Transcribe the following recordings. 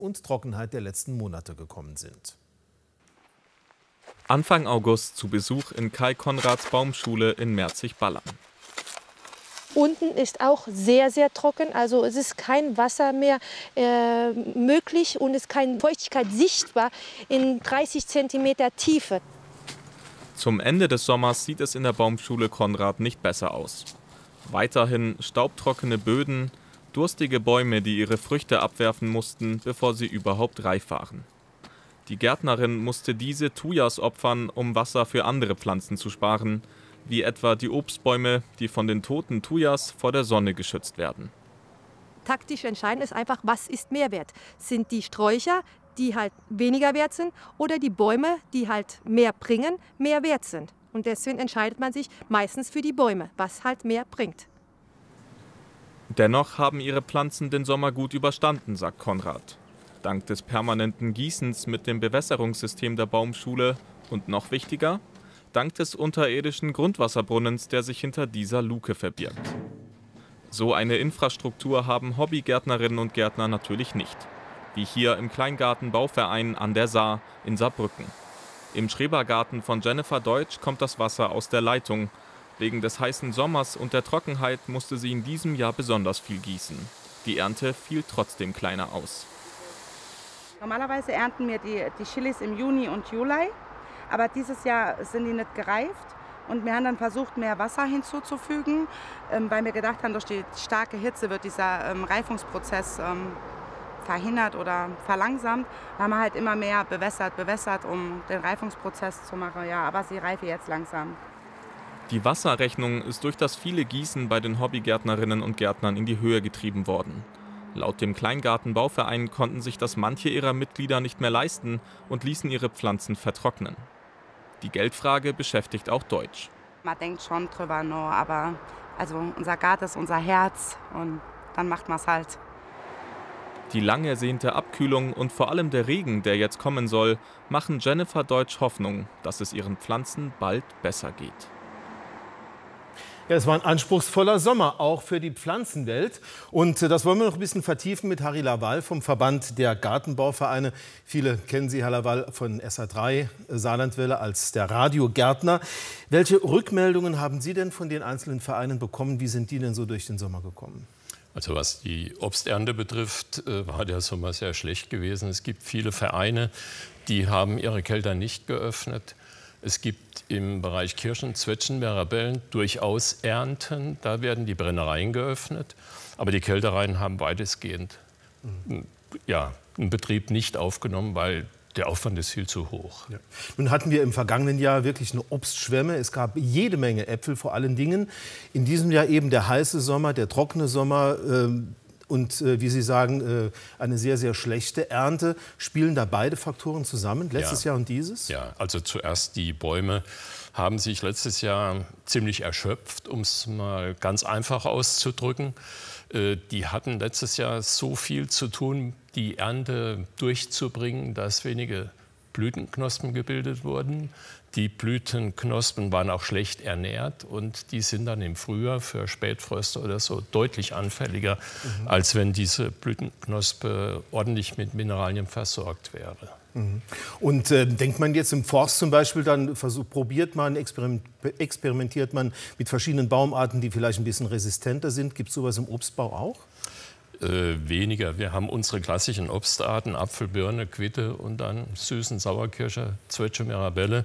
und Trockenheit der letzten Monate gekommen sind. Anfang August zu Besuch in Kai Konrads Baumschule in Merzig-Ballern. Unten ist auch sehr, sehr trocken, also es ist kein Wasser mehr möglich und es ist keine Feuchtigkeit sichtbar in 30 cm Tiefe. Zum Ende des Sommers sieht es in der Baumschule Konrad nicht besser aus. Weiterhin staubtrockene Böden, durstige Bäume, die ihre Früchte abwerfen mussten, bevor sie überhaupt reif waren. Die Gärtnerin musste diese Thujas opfern, um Wasser für andere Pflanzen zu sparen, wie etwa die Obstbäume, die von den toten Thujas vor der Sonne geschützt werden. Taktisch entscheidend ist einfach, was ist Mehrwert? Sind die Sträucher, die halt weniger wert sind, oder die Bäume, die halt mehr bringen, mehr wert sind? Und deswegen entscheidet man sich meistens für die Bäume, was halt mehr bringt. Dennoch haben ihre Pflanzen den Sommer gut überstanden, sagt Konrad. Dank des permanenten Gießens mit dem Bewässerungssystem der Baumschule und noch wichtiger, dank des unterirdischen Grundwasserbrunnens, der sich hinter dieser Luke verbirgt. So eine Infrastruktur haben Hobbygärtnerinnen und Gärtner natürlich nicht, wie hier im Kleingartenbauverein an der Saar in Saarbrücken. Im Schrebergarten von Jennifer Deutsch kommt das Wasser aus der Leitung. Wegen des heißen Sommers und der Trockenheit musste sie in diesem Jahr besonders viel gießen. Die Ernte fiel trotzdem kleiner aus. Normalerweise ernten wir die Chilis im Juni und Juli, aber dieses Jahr sind die nicht gereift. Und wir haben dann versucht, mehr Wasser hinzuzufügen, weil wir gedacht haben, durch die starke Hitze wird dieser Reifungsprozess verhindert oder verlangsamt. Da haben wir halt immer mehr bewässert, um den Reifungsprozess zu machen. Ja, aber sie reifen jetzt langsam. Die Wasserrechnung ist durch das viele Gießen bei den Hobbygärtnerinnen und Gärtnern in die Höhe getrieben worden. Laut dem Kleingartenbauverein konnten sich das manche ihrer Mitglieder nicht mehr leisten und ließen ihre Pflanzen vertrocknen. Die Geldfrage beschäftigt auch Deutsch. Man denkt schon drüber nach, aber also unser Garten ist unser Herz und dann macht man es halt. Die lang ersehnte Abkühlung und vor allem der Regen, der jetzt kommen soll, machen Jennifer Deutsch Hoffnung, dass es ihren Pflanzen bald besser geht. Ja, es war ein anspruchsvoller Sommer, auch für die Pflanzenwelt. Und das wollen wir noch ein bisschen vertiefen mit Harry Lawal vom Verband der Gartenbauvereine. Viele kennen Sie, Herr Lawal, von SA3 Saarlandwelle als der Radiogärtner. Welche Rückmeldungen haben Sie denn von den einzelnen Vereinen bekommen? Wie sind die denn so durch den Sommer gekommen? Also was die Obsternte betrifft, war der Sommer sehr schlecht gewesen. Es gibt viele Vereine, die haben ihre Kelter nicht geöffnet. Es gibt im Bereich Kirschen, Zwetschgen, Mirabellen durchaus Ernten. Da werden die Brennereien geöffnet. Aber die Kältereien haben weitestgehend einen Betrieb nicht aufgenommen, weil der Aufwand ist viel zu hoch. Ja. Nun hatten wir im vergangenen Jahr wirklich eine Obstschwemme. Es gab jede Menge Äpfel vor allen Dingen. In diesem Jahr eben der heiße Sommer, der trockene Sommer. Und wie Sie sagen, eine sehr, sehr schlechte Ernte. Spielen da beide Faktoren zusammen, letztes Jahr und dieses? Ja, also zuerst die Bäume haben sich letztes Jahr ziemlich erschöpft, um es mal ganz einfach auszudrücken. Die hatten letztes Jahr so viel zu tun, die Ernte durchzubringen, dass wenige Blütenknospen gebildet wurden. Die Blütenknospen waren auch schlecht ernährt und die sind dann im Frühjahr für Spätfröste oder so deutlich anfälliger, als wenn diese Blütenknospe ordentlich mit Mineralien versorgt wäre. Und denkt man jetzt im Forst zum Beispiel, dann experimentiert man mit verschiedenen Baumarten, die vielleicht ein bisschen resistenter sind. Gibt es sowas im Obstbau auch? Weniger. Wir haben unsere klassischen Obstarten, Apfel, Birne, Quitte und dann Süßen, Sauerkirsche, Zwetsche, Mirabelle.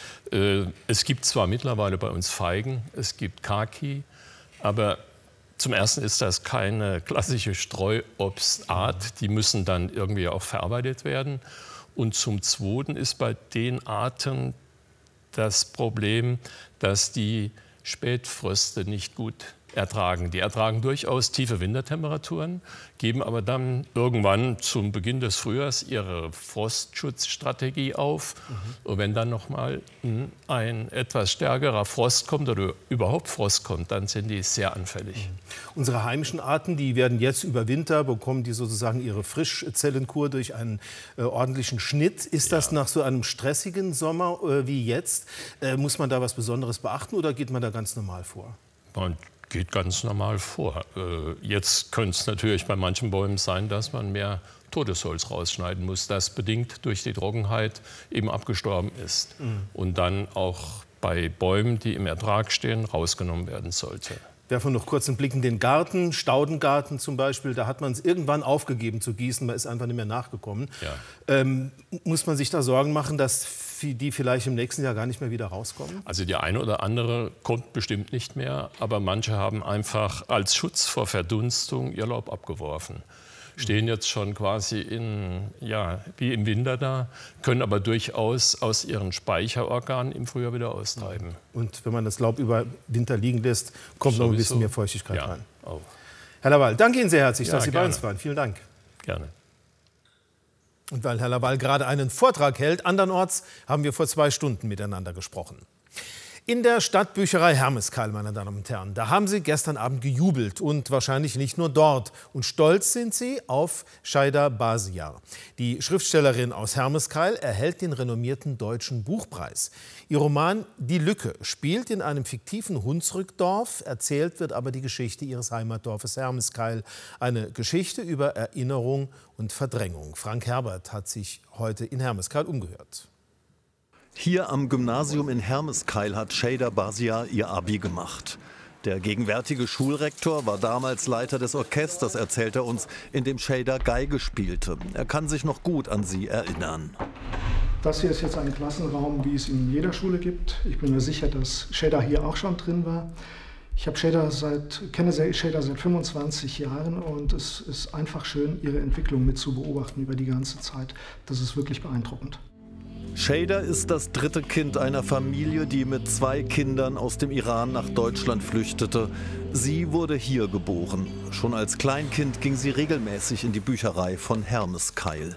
Es gibt zwar mittlerweile bei uns Feigen, es gibt Kaki, aber zum Ersten ist das keine klassische Streuobstart. Die müssen dann irgendwie auch verarbeitet werden. Und zum Zweiten ist bei den Arten das Problem, dass die Spätfröste nicht gut ertragen. Die ertragen durchaus tiefe Wintertemperaturen, geben aber dann irgendwann zum Beginn des Frühjahrs ihre Frostschutzstrategie auf. Und wenn dann noch mal ein etwas stärkerer Frost kommt oder überhaupt Frost kommt, dann sind die sehr anfällig. Unsere heimischen Arten, die werden jetzt über Winter, bekommen die sozusagen ihre Frischzellenkur durch einen ordentlichen Schnitt. Ist das nach so einem stressigen Sommer wie jetzt, muss man da was Besonderes beachten oder geht man da ganz normal vor? Man geht ganz normal vor. Jetzt könnte es natürlich bei manchen Bäumen sein, dass man mehr Todesholz rausschneiden muss, das bedingt durch die Trockenheit eben abgestorben ist und dann auch bei Bäumen, die im Ertrag stehen, rausgenommen werden sollte. Werfen wir noch kurz einen Blick in den Garten, Staudengarten zum Beispiel. Da hat man es irgendwann aufgegeben zu gießen, man ist einfach nicht mehr nachgekommen. Ja. Muss man sich da Sorgen machen, dass die vielleicht im nächsten Jahr gar nicht mehr wieder rauskommen? Also die eine oder andere kommt bestimmt nicht mehr, aber manche haben einfach als Schutz vor Verdunstung ihr Laub abgeworfen. Stehen jetzt schon quasi wie im Winter da, können aber durchaus aus ihren Speicherorganen im Frühjahr wieder austreiben. Und wenn man das Laub über Winter liegen lässt, kommt noch ein bisschen mehr Feuchtigkeit rein. Auch. Herr Lawal, danke Ihnen sehr herzlich, dass Sie bei uns waren. Vielen Dank. Gerne. Und weil Herr Lawal gerade einen Vortrag hält, andernorts haben wir vor 2 Stunden miteinander gesprochen. In der Stadtbücherei Hermeskeil, meine Damen und Herren, da haben Sie gestern Abend gejubelt und wahrscheinlich nicht nur dort. Und stolz sind Sie auf Şeyda Bağcılar. Die Schriftstellerin aus Hermeskeil erhält den renommierten Deutschen Buchpreis. Ihr Roman Die Lücke spielt in einem fiktiven Hunsrückdorf, erzählt wird aber die Geschichte ihres Heimatdorfes Hermeskeil. Eine Geschichte über Erinnerung und Verdrängung. Frank Herbert hat sich heute in Hermeskeil umgehört. Hier am Gymnasium in Hermeskeil hat Şeyda Bağcılar ihr Abi gemacht. Der gegenwärtige Schulrektor war damals Leiter des Orchesters, erzählt er uns, in dem Şeyda Geige spielte. Er kann sich noch gut an sie erinnern. Das hier ist jetzt ein Klassenraum, wie es in jeder Schule gibt. Ich bin mir sicher, dass Şeyda hier auch schon drin war. Ich kenne Şeyda seit 25 Jahren und es ist einfach schön, ihre Entwicklung mit zu beobachten über die ganze Zeit. Das ist wirklich beeindruckend. Şeyda ist das 3. Kind einer Familie, die mit 2 Kindern aus dem Iran nach Deutschland flüchtete. Sie wurde hier geboren. Schon als Kleinkind ging sie regelmäßig in die Bücherei von Hermeskeil.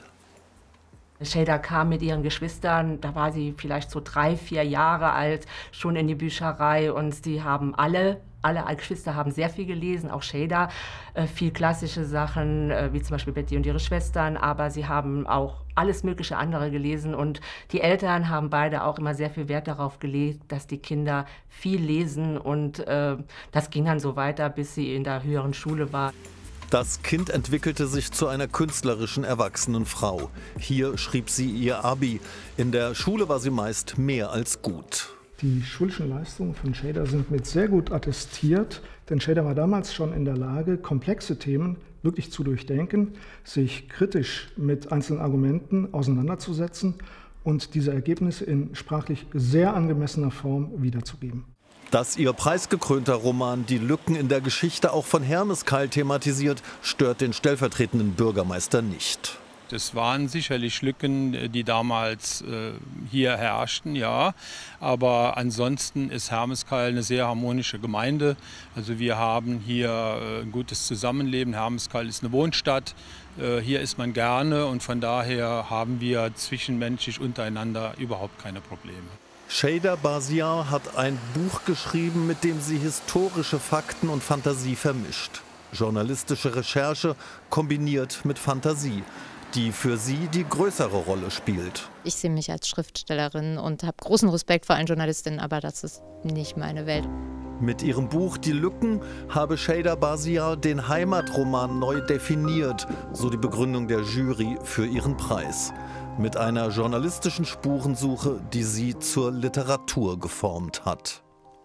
Şeyda kam mit ihren Geschwistern, da war sie vielleicht so 3, 4 Jahre alt, schon in die Bücherei und die haben alle Geschwister haben sehr viel gelesen, auch Şeyda, viel klassische Sachen, wie zum Beispiel Betty und ihre Schwestern, aber sie haben auch alles mögliche andere gelesen und die Eltern haben beide auch immer sehr viel Wert darauf gelegt, dass die Kinder viel lesen und das ging dann so weiter, bis sie in der höheren Schule war. Das Kind entwickelte sich zu einer künstlerischen, erwachsenen Frau. Hier schrieb sie ihr Abi. In der Schule war sie meist mehr als gut. Die schulischen Leistungen von Şeyda sind mit sehr gut attestiert, denn Şeyda war damals schon in der Lage, komplexe Themen wirklich zu durchdenken, sich kritisch mit einzelnen Argumenten auseinanderzusetzen und diese Ergebnisse in sprachlich sehr angemessener Form wiederzugeben. Dass ihr preisgekrönter Roman Die Lücken in der Geschichte auch von Hermeskeil thematisiert, stört den stellvertretenden Bürgermeister nicht. Das waren sicherlich Lücken, die damals hier herrschten, ja. Aber ansonsten ist Hermeskeil eine sehr harmonische Gemeinde. Also wir haben hier ein gutes Zusammenleben. Hermeskeil ist eine Wohnstadt. Hier ist man gerne und von daher haben wir zwischenmenschlich untereinander überhaupt keine Probleme. Şeyda Bağcılar hat ein Buch geschrieben, mit dem sie historische Fakten und Fantasie vermischt. Journalistische Recherche kombiniert mit Fantasie, die für sie die größere Rolle spielt. Ich sehe mich als Schriftstellerin und habe großen Respekt vor allen Journalistinnen, aber das ist nicht meine Welt. Mit ihrem Buch Die Lücken habe Şeyda Bağcılar den Heimatroman neu definiert, so die Begründung der Jury für ihren Preis. Mit einer journalistischen Spurensuche, die sie zur Literatur geformt hat.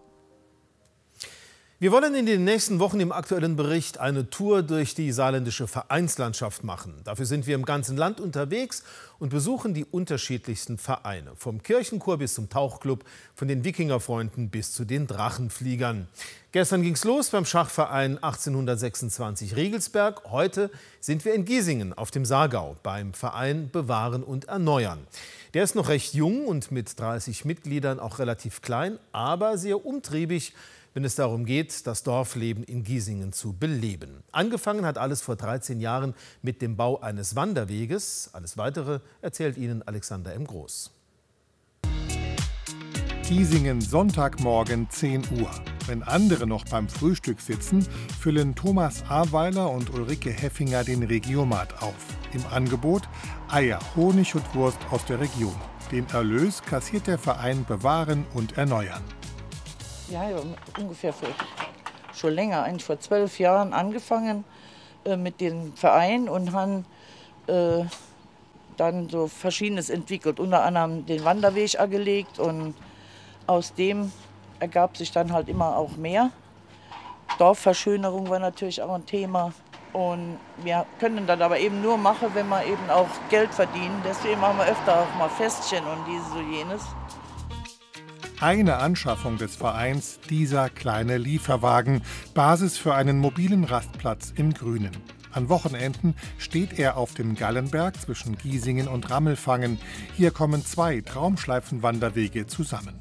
Wir wollen in den nächsten Wochen im aktuellen Bericht eine Tour durch die saarländische Vereinslandschaft machen. Dafür sind wir im ganzen Land unterwegs und besuchen die unterschiedlichsten Vereine. Vom Kirchenchor bis zum Tauchclub, von den Wikingerfreunden bis zu den Drachenfliegern. Gestern ging es los beim Schachverein 1826 Riegelsberg. Heute sind wir in Giesingen auf dem Saargau beim Verein Bewahren und Erneuern. Der ist noch recht jung und mit 30 Mitgliedern auch relativ klein, aber sehr umtriebig, wenn es darum geht, das Dorfleben in Giesingen zu beleben. Angefangen hat alles vor 13 Jahren mit dem Bau eines Wanderweges. Alles Weitere erzählt Ihnen Alexander M. Groß. Giesingen, Sonntagmorgen 10 Uhr. Wenn andere noch beim Frühstück sitzen, füllen Thomas Aweiler und Ulrike Heffinger den Regiomat auf. Im Angebot Eier, Honig und Wurst aus der Region. Den Erlös kassiert der Verein Bewahren und Erneuern. Ja, ungefähr schon länger, eigentlich vor 12 Jahren angefangen mit dem Verein und haben dann so Verschiedenes entwickelt, unter anderem den Wanderweg angelegt und aus dem ergab sich dann halt immer auch mehr. Dorfverschönerung war natürlich auch ein Thema und wir können das aber eben nur machen, wenn wir eben auch Geld verdienen. Deswegen machen wir öfter auch mal Festchen und dieses so jenes. Eine Anschaffung des Vereins, dieser kleine Lieferwagen, Basis für einen mobilen Rastplatz im Grünen. An Wochenenden steht er auf dem Gallenberg zwischen Giesingen und Rammelfangen. Hier kommen 2 Traumschleifenwanderwege zusammen.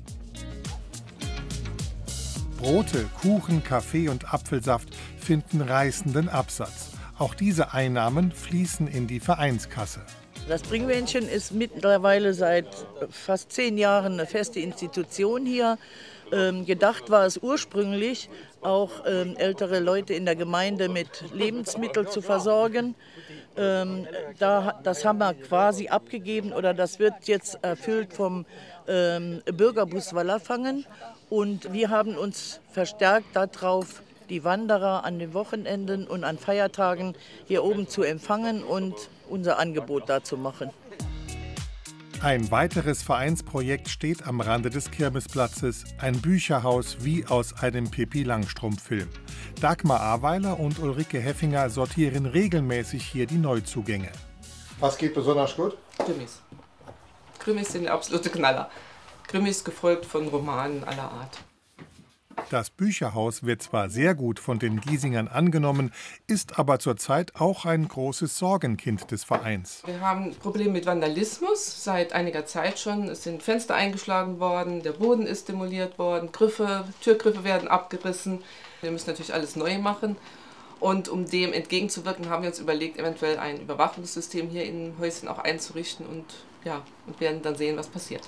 Brote, Kuchen, Kaffee und Apfelsaft finden reißenden Absatz. Auch diese Einnahmen fließen in die Vereinskasse. Das Bringwähnchen ist mittlerweile seit fast 10 Jahren eine feste Institution hier. Gedacht war es ursprünglich, auch ältere Leute in der Gemeinde mit Lebensmitteln zu versorgen. Das haben wir quasi abgegeben oder das wird jetzt erfüllt vom Bürgerbus Wallerfangen. Und wir haben uns verstärkt darauf, die Wanderer an den Wochenenden und an Feiertagen hier oben zu empfangen und unser Angebot dazu machen. Ein weiteres Vereinsprojekt steht am Rande des Kirmesplatzes, ein Bücherhaus wie aus einem Pippi-Langstrumpf-Film. Dagmar Aweiler und Ulrike Heffinger sortieren regelmäßig hier die Neuzugänge. Was geht besonders gut? Krimis. Krimis sind absolute Knaller. Krimis gefolgt von Romanen aller Art. Das Bücherhaus wird zwar sehr gut von den Giesingern angenommen, ist aber zurzeit auch ein großes Sorgenkind des Vereins. Wir haben Probleme mit Vandalismus seit einiger Zeit schon. Es sind Fenster eingeschlagen worden, der Boden ist demoliert worden, Türgriffe werden abgerissen. Wir müssen natürlich alles neu machen. Und um dem entgegenzuwirken, haben wir uns überlegt, eventuell ein Überwachungssystem hier in Häuschen auch einzurichten und werden dann sehen, was passiert.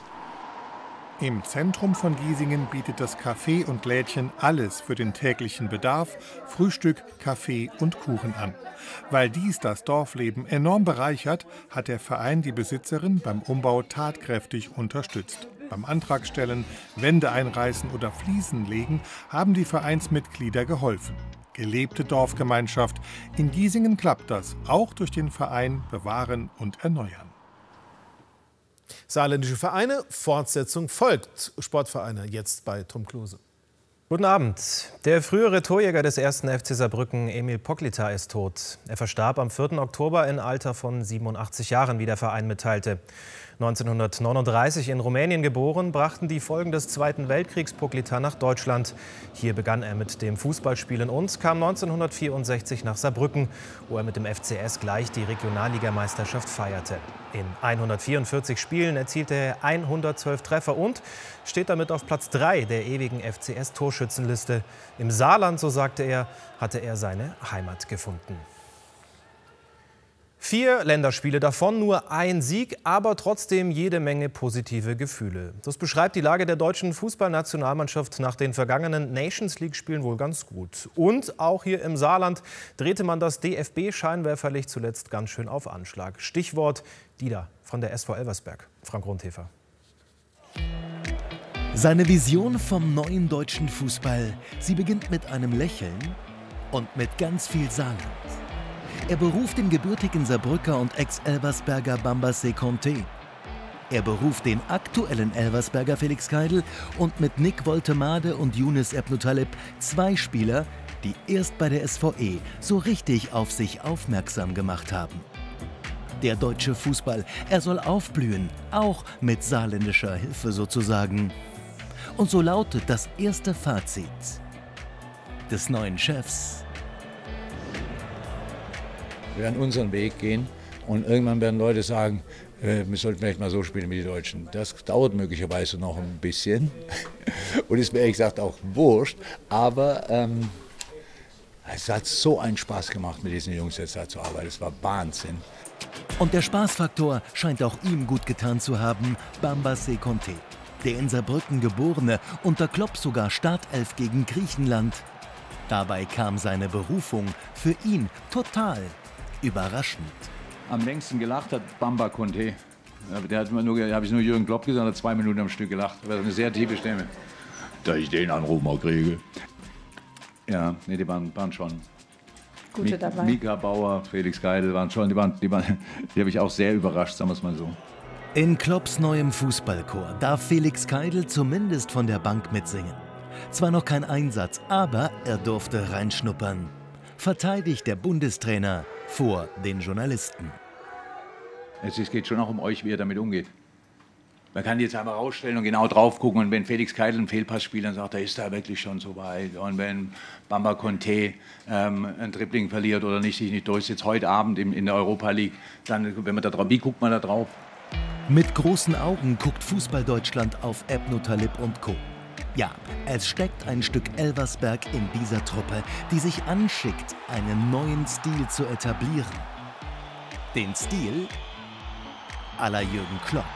Im Zentrum von Giesingen bietet das Café und Lädchen alles für den täglichen Bedarf, Frühstück, Kaffee und Kuchen an. Weil dies das Dorfleben enorm bereichert, hat der Verein die Besitzerin beim Umbau tatkräftig unterstützt. Beim Antragstellen, Wände einreißen oder Fliesen legen, haben die Vereinsmitglieder geholfen. Gelebte Dorfgemeinschaft. In Giesingen klappt das, auch durch den Verein Bewahren und Erneuern. Saarländische Vereine, Fortsetzung folgt. Sportvereine jetzt bei Tom Klose. Guten Abend. Der frühere Torjäger des 1. FC Saarbrücken, Emil Poklita, ist tot. Er verstarb am 4. Oktober im Alter von 87 Jahren, wie der Verein mitteilte. 1939 in Rumänien geboren, brachten die Folgen des Zweiten Weltkriegs Poklita nach Deutschland. Hier begann er mit dem Fußballspielen und kam 1964 nach Saarbrücken, wo er mit dem FCS gleich die Regionalligameisterschaft feierte. In 144 Spielen erzielte er 112 Treffer und steht damit auf Platz 3 der ewigen FCS-Torschützenliste. Im Saarland, so sagte er, hatte er seine Heimat gefunden. 4 Länderspiele, davon nur ein Sieg, aber trotzdem jede Menge positive Gefühle. Das beschreibt die Lage der deutschen Fußballnationalmannschaft nach den vergangenen Nations-League-Spielen wohl ganz gut. Und auch hier im Saarland drehte man das DFB-Scheinwerferlicht zuletzt ganz schön auf Anschlag. Stichwort Dida von der SV Elversberg. Frank Rundhefer. Seine Vision vom neuen deutschen Fußball, sie beginnt mit einem Lächeln und mit ganz viel Saarland. Er beruft den gebürtigen Saarbrücker und Ex-Elversberger Bamba Seconte. Er beruft den aktuellen Elversberger Felix Keidl und mit Nick Woltemade und Younes Ebnutaleb 2 Spieler, die erst bei der SVE so richtig auf sich aufmerksam gemacht haben. Der deutsche Fußball, er soll aufblühen, auch mit saarländischer Hilfe sozusagen. Und so lautet das erste Fazit des neuen Chefs. Wir werden unseren Weg gehen und irgendwann werden Leute sagen, wir sollten vielleicht mal so spielen wie die Deutschen. Das dauert möglicherweise noch ein bisschen und ist mir ehrlich gesagt auch wurscht, aber es hat so einen Spaß gemacht, mit diesen Jungs jetzt da zu arbeiten. Es war Wahnsinn. Und der Spaßfaktor scheint auch ihm gut getan zu haben, Bamba Seconte. Der in Saarbrücken geborene, unter Klopp sogar Startelf gegen Griechenland. Dabei kam seine Berufung für ihn total überraschend. Am längsten gelacht hat Bamba Conte. Der hat habe ich nur Jürgen Klopp gesagt, hat 2 Minuten am Stück gelacht. Das war eine sehr tiefe Stimme. Da ich den Anruf mal kriege. Ja, nee, die waren schon. gute dabei. Mika Bauer, Felix Keidel waren schon, die habe ich auch sehr überrascht, sagen wir es mal so. In Klopps neuem Fußballchor darf Felix Keidel zumindest von der Bank mitsingen. Zwar noch kein Einsatz, aber er durfte reinschnuppern. Verteidigt der Bundestrainer vor den Journalisten. Es geht schon auch um euch, wie ihr damit umgeht. Man kann jetzt einmal rausstellen und genau drauf gucken. Und wenn Felix Keidel einen Fehlpass spielt, dann sagt er, ist er wirklich schon so weit. Und wenn Bamba Conté ein Dribbling verliert oder sich nicht durchsetzt, heute Abend in der Europa League, dann, wenn man da drauf, wie guckt man da drauf? Mit großen Augen guckt Fußball-Deutschland auf Ebnu Talib und Co. Ja, es steckt ein Stück Elversberg in dieser Truppe, die sich anschickt, einen neuen Stil zu etablieren. Den Stil à la Jürgen Klopp.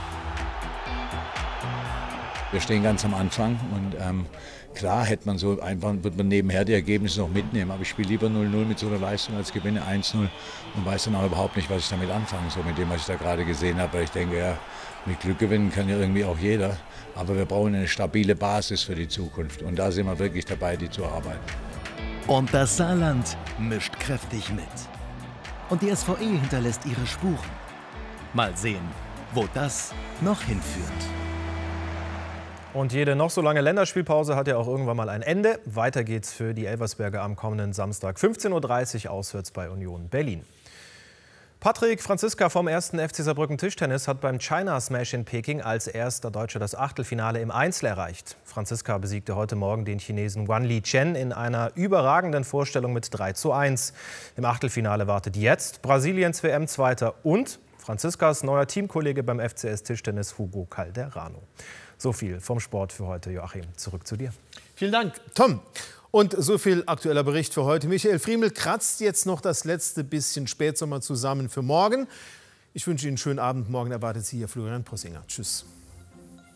Wir stehen ganz am Anfang und klar hätte man so einfach, wird man nebenher die Ergebnisse noch mitnehmen, aber ich spiele lieber 0-0 mit so einer Leistung als gewinne 1-0 und weiß dann auch überhaupt nicht, was ich damit anfange, so mit dem, was ich da gerade gesehen habe. Weil ich denke, ja, mit Glück gewinnen kann ja irgendwie auch jeder, aber wir brauchen eine stabile Basis für die Zukunft und da sind wir wirklich dabei, die zu erarbeiten. Und das Saarland mischt kräftig mit. Und die SVE hinterlässt ihre Spuren. Mal sehen, wo das noch hinführt. Und jede noch so lange Länderspielpause hat ja auch irgendwann mal ein Ende. Weiter geht's für die Elversberger am kommenden Samstag 15:30 Uhr auswärts bei Union Berlin. Patrick Franziska vom 1. FC Saarbrücken Tischtennis hat beim China Smash in Peking als erster Deutscher das Achtelfinale im Einzel erreicht. Franziska besiegte heute Morgen den Chinesen Wanli Chen in einer überragenden Vorstellung mit 3:1. Im Achtelfinale wartet jetzt Brasiliens WM-Zweiter und Franziskas neuer Teamkollege beim FCS Tischtennis Hugo Calderano. So viel vom Sport für heute. Joachim, zurück zu dir. Vielen Dank, Tom. Und so viel aktueller Bericht für heute. Michael Friemel kratzt jetzt noch das letzte bisschen Spätsommer zusammen für morgen. Ich wünsche Ihnen einen schönen Abend. Morgen erwartet Sie hier Florian Possinger. Tschüss.